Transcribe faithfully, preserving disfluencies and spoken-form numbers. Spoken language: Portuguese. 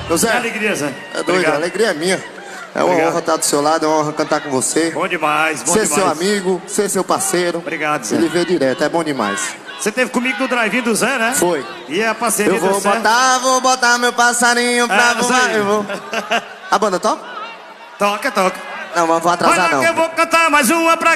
José, que alegria, Zé. É doido, a alegria é minha. É uma Obrigado. honra estar do seu lado, é uma honra cantar com você. Bom demais, bom ser demais. Ser seu amigo, ser seu parceiro. Obrigado, Zé. Ele veio direto, é bom demais. Você teve comigo no drive-in do Zé, né? Foi. E a parceria Eu vou do Zé. botar, vou botar meu passarinho pra é, voar. Eu vou... A banda toca? Toca, toca. Não, mas vou atrasar Olha não. que eu vou cantar mais uma pra